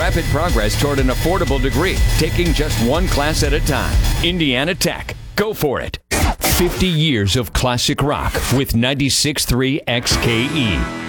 rapid progress toward an affordable degree, taking just one class at a time. Indiana Tech. Go for it. 50 years of classic rock with 96.3 XKE.